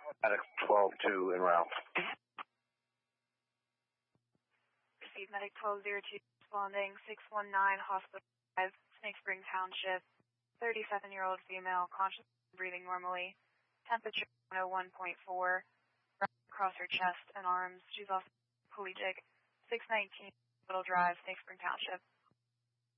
Medic 12-2 en route. Received Medic 1202 responding 619 Hospital 5, Snake Spring Township. 37-year-old female, conscious and breathing normally. Temperature 101.4. Across her chest and arms. She's also paraplegic. 619 Hospital Drive, Snake Spring Township.